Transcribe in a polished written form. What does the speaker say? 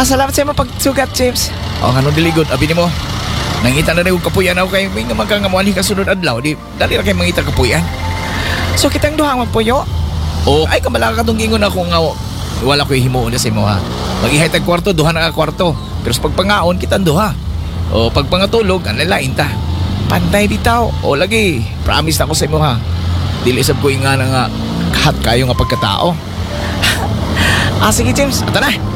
Salamat sa imo pagsugat, James. O ano diligod, abi ni mo. Nangita na rin kapuyan ako kayo. May nga magkangamuan ka sunod adlaw. Di, dali na kayo mangita kapuyan. So kitang duhang magpuyo. O ay kamalaka katong gingon ako nga wala ko himuon na sa imo ha. Mag-ihay tag kwarto, duha na ka kwarto. Pero sa pagpangaon, kitang duha. O pagpangatulog, ang lalain ta. Pantay bitaw. O lagi, promise na ko sa imo ha. Dili sab ko nga na nga kahat kayo nga pagkatao. Sige, James. Ata na.